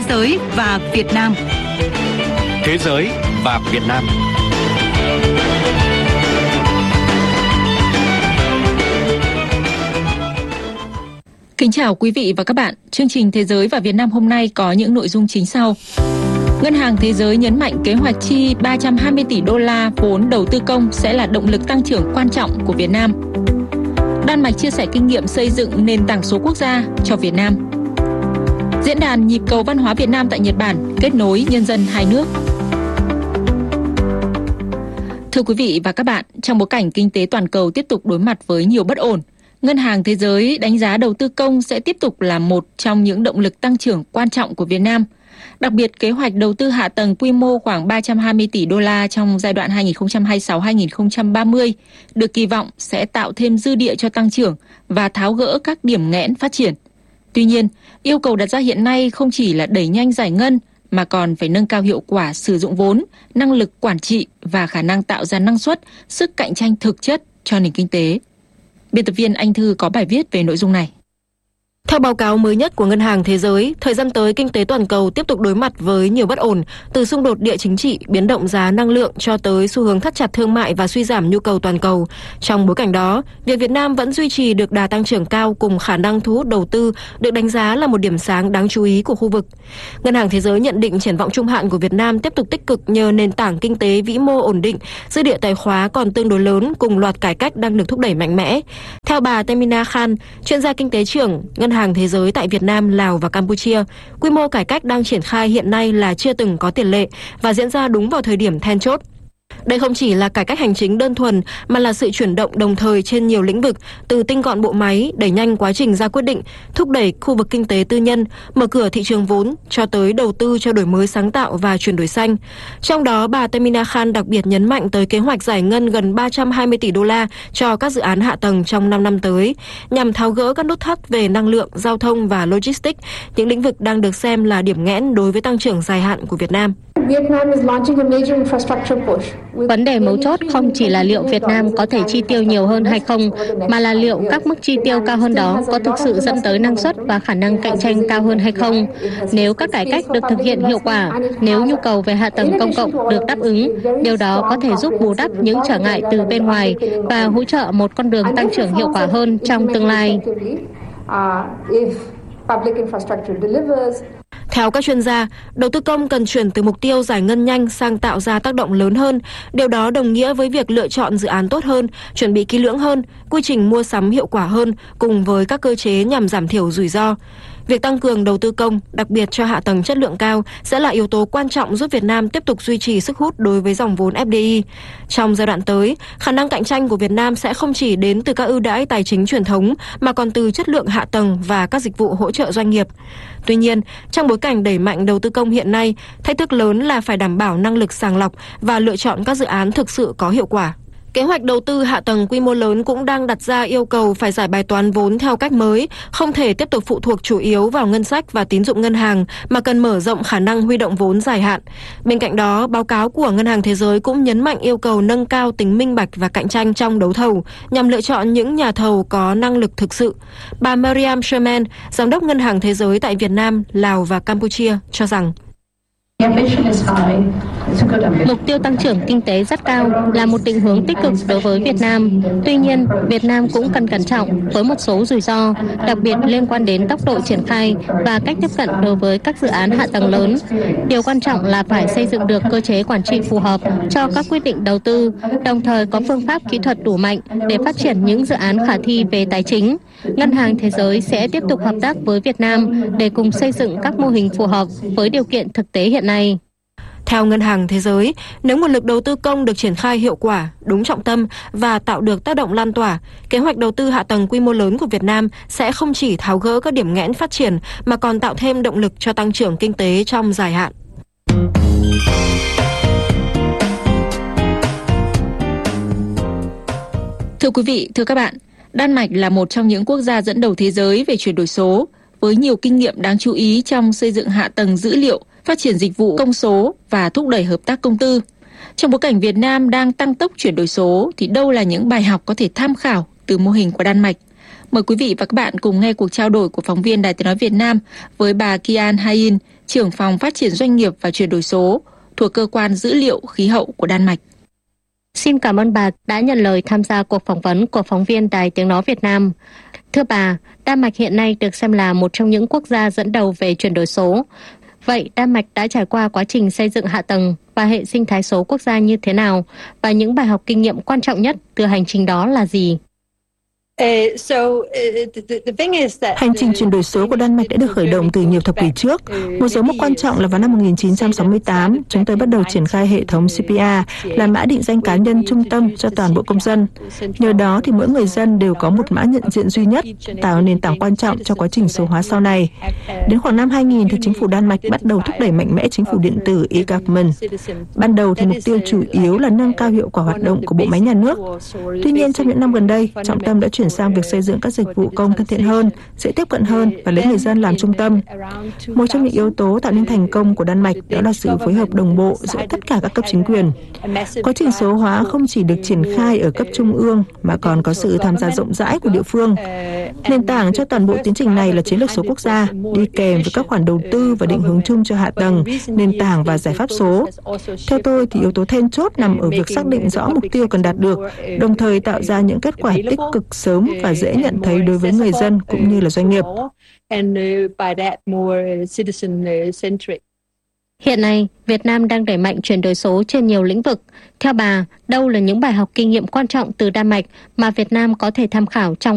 giới và Việt Nam. Thế giới và Việt Nam. Kính chào quý vị và các bạn. Chương trình Thế giới và Việt Nam hôm nay có những nội dung chính sau. Ngân hàng Thế giới nhấn mạnh kế hoạch chi 320 tỷ đô la vốn đầu tư công sẽ là động lực tăng trưởng quan trọng của Việt Nam. Đan Mạch chia sẻ kinh nghiệm xây dựng nền tảng số quốc gia cho Việt Nam. Diễn đàn nhịp cầu văn hóa Việt Nam tại Nhật Bản kết nối nhân dân hai nước. Thưa quý vị và các bạn, trong bối cảnh kinh tế toàn cầu tiếp tục đối mặt với nhiều bất ổn, Ngân hàng Thế giới đánh giá đầu tư công sẽ tiếp tục là một trong những động lực tăng trưởng quan trọng của Việt Nam. Đặc biệt, kế hoạch đầu tư hạ tầng quy mô khoảng 320 tỷ đô la trong giai đoạn 2026-2030 được kỳ vọng sẽ tạo thêm dư địa cho tăng trưởng và tháo gỡ các điểm nghẽn phát triển. Tuy nhiên, yêu cầu đặt ra hiện nay không chỉ là đẩy nhanh giải ngân mà còn phải nâng cao hiệu quả sử dụng vốn, năng lực quản trị và khả năng tạo ra năng suất, sức cạnh tranh thực chất cho nền kinh tế. Biên tập viên Anh Thư có bài viết về nội dung này. Theo báo cáo mới nhất của Ngân hàng Thế giới, thời gian tới kinh tế toàn cầu tiếp tục đối mặt với nhiều bất ổn, từ xung đột địa chính trị, biến động giá năng lượng cho tới xu hướng thắt chặt thương mại và suy giảm nhu cầu toàn cầu. Trong bối cảnh đó, việc Việt Nam vẫn duy trì được đà tăng trưởng cao cùng khả năng thu hút đầu tư được đánh giá là một điểm sáng đáng chú ý của khu vực. Ngân hàng Thế giới nhận định triển vọng trung hạn của Việt Nam tiếp tục tích cực nhờ nền tảng kinh tế vĩ mô ổn định, dư địa tài khóa còn tương đối lớn cùng loạt cải cách đang được thúc đẩy mạnh mẽ. Theo bà Temina Khan, chuyên gia kinh tế trưởng Ngân hàng Thế giới tại Việt Nam, Lào và Campuchia, quy mô cải cách đang triển khai hiện nay là chưa từng có tiền lệ và diễn ra đúng vào thời điểm then chốt. Đây không chỉ là cải cách hành chính đơn thuần mà là sự chuyển động đồng thời trên nhiều lĩnh vực, từ tinh gọn bộ máy, đẩy nhanh quá trình ra quyết định, thúc đẩy khu vực kinh tế tư nhân, mở cửa thị trường vốn cho tới đầu tư cho đổi mới sáng tạo và chuyển đổi xanh. Trong đó, bà Temina Khan đặc biệt nhấn mạnh tới kế hoạch giải ngân gần 320 tỷ đô la cho các dự án hạ tầng trong 5 năm tới, nhằm tháo gỡ các nút thắt về năng lượng, giao thông và logistics, những lĩnh vực đang được xem là điểm nghẽn đối với tăng trưởng dài hạn của Việt Nam. Vấn đề mấu chốt không chỉ là liệu Việt Nam có thể chi tiêu nhiều hơn hay không, mà là liệu các mức chi tiêu cao hơn đó có thực sự dẫn tới năng suất và khả năng cạnh tranh cao hơn hay không. Nếu các cải cách được thực hiện hiệu quả, nếu nhu cầu về hạ tầng công cộng được đáp ứng, điều đó có thể giúp bù đắp những trở ngại từ bên ngoài và hỗ trợ một con đường tăng trưởng hiệu quả hơn trong tương lai. Theo các chuyên gia, đầu tư công cần chuyển từ mục tiêu giải ngân nhanh sang tạo ra tác động lớn hơn. Điều đó đồng nghĩa với việc lựa chọn dự án tốt hơn, chuẩn bị kỹ lưỡng hơn, quy trình mua sắm hiệu quả hơn, cùng với các cơ chế nhằm giảm thiểu rủi ro. Việc tăng cường đầu tư công, đặc biệt cho hạ tầng chất lượng cao, sẽ là yếu tố quan trọng giúp Việt Nam tiếp tục duy trì sức hút đối với dòng vốn FDI. Trong giai đoạn tới, khả năng cạnh tranh của Việt Nam sẽ không chỉ đến từ các ưu đãi tài chính truyền thống, mà còn từ chất lượng hạ tầng và các dịch vụ hỗ trợ doanh nghiệp. Tuy nhiên, trong bối cảnh đẩy mạnh đầu tư công hiện nay, thách thức lớn là phải đảm bảo năng lực sàng lọc và lựa chọn các dự án thực sự có hiệu quả. Kế hoạch đầu tư hạ tầng quy mô lớn cũng đang đặt ra yêu cầu phải giải bài toán vốn theo cách mới, không thể tiếp tục phụ thuộc chủ yếu vào ngân sách và tín dụng ngân hàng, mà cần mở rộng khả năng huy động vốn dài hạn. Bên cạnh đó, báo cáo của Ngân hàng Thế giới cũng nhấn mạnh yêu cầu nâng cao tính minh bạch và cạnh tranh trong đấu thầu, nhằm lựa chọn những nhà thầu có năng lực thực sự. Bà Mariam Sherman, Giám đốc Ngân hàng Thế giới tại Việt Nam, Lào và Campuchia, cho rằng mục tiêu tăng trưởng kinh tế rất cao là một định hướng tích cực đối với Việt Nam. Tuy nhiên, Việt Nam cũng cần cẩn trọng với một số rủi ro, đặc biệt liên quan đến tốc độ triển khai và cách tiếp cận đối với các dự án hạ tầng lớn. Điều quan trọng là phải xây dựng được cơ chế quản trị phù hợp cho các quyết định đầu tư, đồng thời có phương pháp kỹ thuật đủ mạnh để phát triển những dự án khả thi về tài chính. Ngân hàng Thế giới sẽ tiếp tục hợp tác với Việt Nam để cùng xây dựng các mô hình phù hợp với điều kiện thực tế hiện nay. Theo Ngân hàng Thế giới, nếu nguồn lực đầu tư công được triển khai hiệu quả, đúng trọng tâm và tạo được tác động lan tỏa, kế hoạch đầu tư hạ tầng quy mô lớn của Việt Nam sẽ không chỉ tháo gỡ các điểm nghẽn phát triển mà còn tạo thêm động lực cho tăng trưởng kinh tế trong dài hạn. Thưa quý vị, thưa các bạn, Đan Mạch là một trong những quốc gia dẫn đầu thế giới về chuyển đổi số, với nhiều kinh nghiệm đáng chú ý trong xây dựng hạ tầng dữ liệu, phát triển dịch vụ công số và thúc đẩy hợp tác công tư. Trong bối cảnh Việt Nam đang tăng tốc chuyển đổi số thì đâu là những bài học có thể tham khảo từ mô hình của Đan Mạch? Mời quý vị và các bạn cùng nghe cuộc trao đổi của phóng viên Đài Tiếng nói Việt Nam với bà Kian Hain, trưởng phòng phát triển doanh nghiệp và chuyển đổi số thuộc cơ quan dữ liệu khí hậu của Đan Mạch. Xin cảm ơn bà đã nhận lời tham gia cuộc phỏng vấn của phóng viên Đài Tiếng Nói Việt Nam. Thưa bà, Đan Mạch hiện nay được xem là một trong những quốc gia dẫn đầu về chuyển đổi số. Vậy Đan Mạch đã trải qua quá trình xây dựng hạ tầng và hệ sinh thái số quốc gia như thế nào? Và những bài học kinh nghiệm quan trọng nhất từ hành trình đó là gì? Hành trình chuyển đổi số của Đan Mạch đã được khởi động từ nhiều thập kỷ trước. Một dấu mốc quan trọng là vào năm 1968, chúng tôi bắt đầu triển khai hệ thống CPR là mã định danh cá nhân trung tâm cho toàn bộ công dân. Nhờ đó thì mỗi người dân đều có một mã nhận diện duy nhất, tạo nền tảng quan trọng cho quá trình số hóa sau này. Đến khoảng năm 2000 thì chính phủ Đan Mạch bắt đầu thúc đẩy mạnh mẽ chính phủ điện tử e-government. Ban đầu thì mục tiêu chủ yếu là nâng cao hiệu quả hoạt động của bộ máy nhà nước. Tuy nhiên trong những năm gần đây, trọng tâm đã chuyển sang việc xây dựng các dịch vụ công thân thiện hơn, dễ tiếp cận hơn và lấy người dân làm trung tâm. Một trong những yếu tố tạo nên thành công của Đan Mạch đó là sự phối hợp đồng bộ giữa tất cả các cấp chính quyền. Quá trình số hóa không chỉ được triển khai ở cấp trung ương mà còn có sự tham gia rộng rãi của địa phương. Nền tảng cho toàn bộ tiến trình này là chiến lược số quốc gia, đi kèm với các khoản đầu tư và định hướng chung cho hạ tầng, nền tảng và giải pháp số. Theo tôi thì yếu tố then chốt nằm ở việc xác định rõ mục tiêu cần đạt được, đồng thời tạo ra những kết quả tích cực sớm và dễ nhận thấy đối với người dân cũng như là doanh nghiệp. Hiện nay, Việt Nam đang đẩy mạnh chuyển đổi số trên nhiều lĩnh vực. Theo bà, đâu là những bài học kinh nghiệm quan trọng từ Đan Mạch mà Việt Nam có thể tham khảo trong